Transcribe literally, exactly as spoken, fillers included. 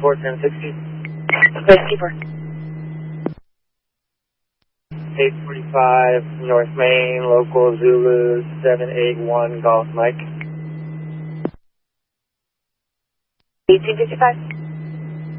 four ten sixty. Okay, keeper. eight forty-five North Main, local Zulu seven eight one Golf Mike. eighteen fifty-five.